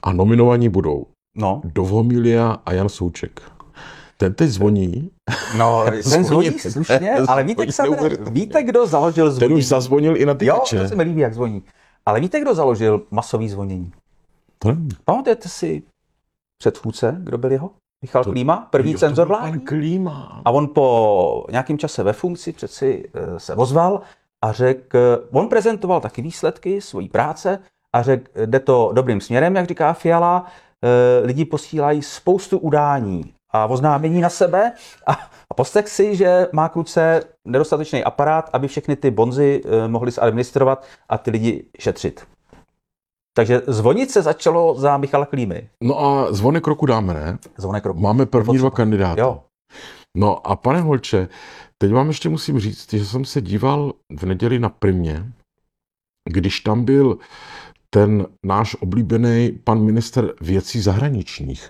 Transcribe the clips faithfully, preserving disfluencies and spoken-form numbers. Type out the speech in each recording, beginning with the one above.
A nominovaní budou No. Dovhomilia a Jan Souček. Ten teď zvoní. No, ten zvoní slušně, ale víte, se, víte, kdo založil zvonění? Ten už zazvonil i na ty Jo, kače. to se mi líbí, jak zvoní. Ale víte, kdo založil masový zvonění? To nevím. Pamatujete si předchůdce, kdo byl jeho? Michal to, Klíma, první jo, cenzor vládní. Klíma. A on po nějakém čase ve funkci přeci se ozval a řekl, on prezentoval taky výsledky svojí práce a řekl, jde to dobrým směrem, jak říká Fiala, lidi posílají spoustu udání a oznámení na sebe a, a poslech si, že má k ruce nedostatečný aparát, aby všechny ty bonzy mohli zadministrovat a ty lidi šetřit. Takže zvonit se začalo za Michala Klímy. No a zvonek roku dáme, ne? Zvonek roku. Máme první dva kandidáty. Jo. No a pane Holče, teď vám ještě musím říct, že jsem se díval v neděli na Primě, když tam byl ten náš oblíbený pan ministr věcí zahraničních.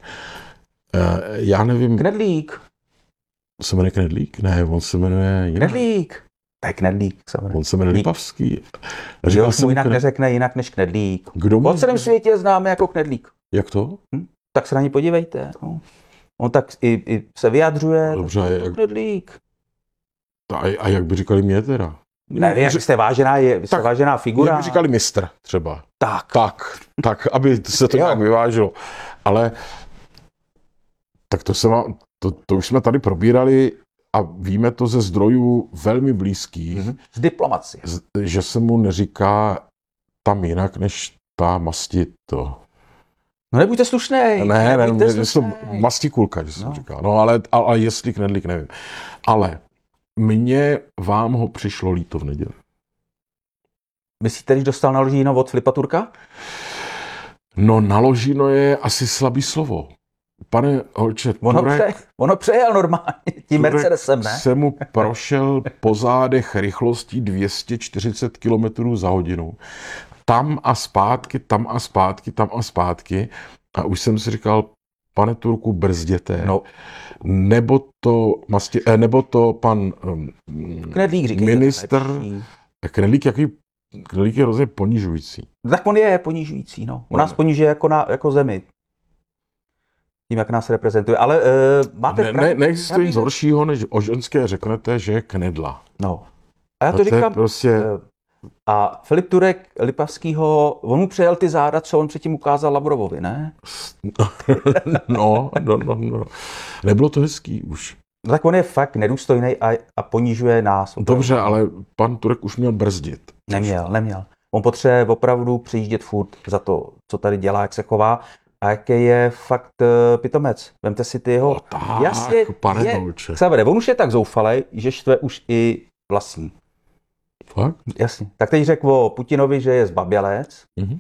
Já nevím... Knedlík. Se jmenuje Knedlík? Ne, on se jmenuje... Jinak. Knedlík. To je Knedlík. Se on se jmenuje Lipavský. Říkal jsem mu jinak kned... neřekne jinak než Knedlík. Kdo po celém světě známe jako Knedlík. Jak to? Hm? Tak se na ně podívejte. No. On tak i, i se vyjadřuje. Dobře, a jak... Knedlík. A, a jak by říkali mě teda? Ne, jak jste vážená, je, jste tak, vážená figura. Jak by říkali mistr třeba. Tak. Tak, tak, aby se to nějak vyvážilo. Ale tak to, se má, to, to už jsme tady probírali a víme to ze zdrojů velmi blízkých. Mm-hmm. Z diplomacie. Že se mu neříká tam jinak, než ta masti to. No nebuďte slušnej. Ne, ne, ne, to mastikulka, že jsem no. říkal. No ale, ale jestli Knedlík, nevím. Ale mně vám ho přišlo líto v neděli. Myslíte, když dostal naložíno od Filipa Turka? No naložíno je asi slabý slovo. Pane Holče, ono, Turek, pře, ono přejel normálně tím Mercedesem, ne? se mu prošel po zádech rychlostí dvě stě čtyřicet kilometrů za hodinu. Tam a zpátky, tam a zpátky, tam a zpátky. A už jsem si říkal, pane Turku, brzděte. No. Nebo to, masti, eh, nebo to pan um, Knedlík, říkejte, ministr. Knedlík, jaký, Knedlík je hrozně ponižující. Tak on je ponižující, no. On nás ponižuje jako, na, jako zemi. Tím, jak nás reprezentuje. Ale uh, máte... Ne, ne, neexistuje nic horšího, než o ženské řeknete, že je knedla. No. A já to, to říkám... Prostě... Uh, a Filip Turek Lipavskýho, on mu přejel ty záda, co on předtím ukázal Lavrovovi, ne? no, no, no, no. Nebylo to hezký už. No, tak on je fakt nedůstojný a, a ponižuje nás. Dobře, ale pan Turek už měl brzdit. Neměl, neměl. On potřebuje opravdu přijíždět furt za to, co tady dělá, jak se chová. A jaký je fakt uh, pitomec. Vemte si ty jeho... No tak, jasně, pane je, Holče. on už je tak zoufalej, že štve už i vlastní. Fakt? Jasně. Tak teď řekl o Putinovi, že je zbabělec. Mm-hmm.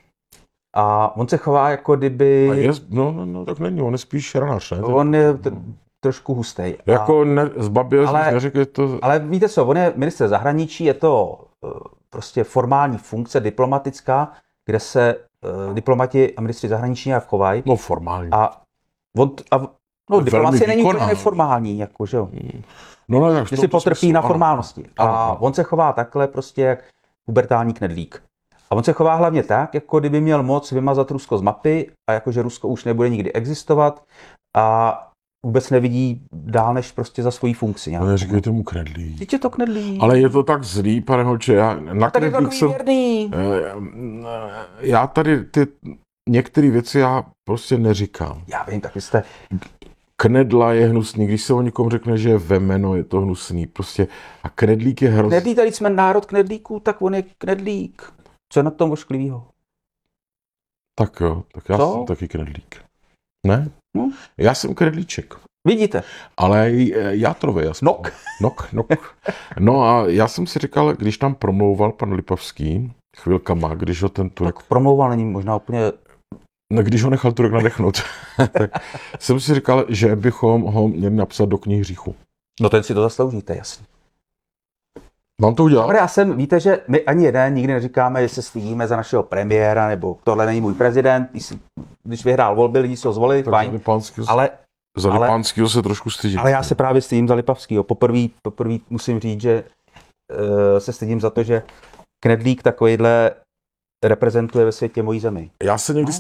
A on se chová jako kdyby... A je, no, no, no, tak není, on je spíš ranař, ne? On je t- trošku hustej. Jako ne, zbabělec, neřekl, je to... Ale víte co, on je ministr zahraničí, je to uh, prostě formální funkce diplomatická, kde se uh, diplomati a ministři zahraničí nějak chovají. No formální. A, on, a no, diplomacie není úplně neformální, jako, že jo. No, no, tak že si potrpí na formálnosti. Ano, a ano. On se chová takhle prostě jak pubertální knedlík. A on se chová hlavně tak, jako kdyby měl moc vymazat Rusko z mapy a jakože Rusko už nebude nikdy existovat a vůbec nevidí dál než prostě za svoji funkci. No neříkejte mu knedlík. Teď je to knedlík. Ale je to tak zlý, pane Holče, já na knedlík jsem... Já tady ty některé věci já prostě neříkám. Já vím, tak jste... Knedla je hnusný, když se o někom řekne, že je vemeno, je to hnusný. Prostě a knedlík je hrozný. Knedlík, tady jsme národ knedlíků, tak on je knedlík. Co je na tom ošklivýho? Tak jo, tak já Co? jsem taky knedlík. Ne? No. Já jsem knedlíček. Vidíte? Ale játrový. Já jsem... Nok. Nok, nok. No a já jsem si říkal, když tam promlouval pan Lipavský, chvilkama, když ho ten Turek... Tak promlouval není možná úplně... No, když ho nechal Turek nadechnout, tak jsem si říkal, že bychom ho měli napsat do knihy hříchu. No ten si to zasloužíte, jasně. Mám to udělat? Dobre, já jsem, víte, že my ani jeden nikdy neříkáme, že se stydíme za našeho premiéra, nebo tohle není můj prezident, když, když vyhrál volby, lidi si ho zvolili, tak fajn, ale... Za Lipavského se trošku stydím. Ale já se právě stydím za Lipavského. Poprvé, poprvé musím říct, že uh, se stydím za to, že knedlík takovýhle reprezentuje ve světě mojí zemi. Já se někdy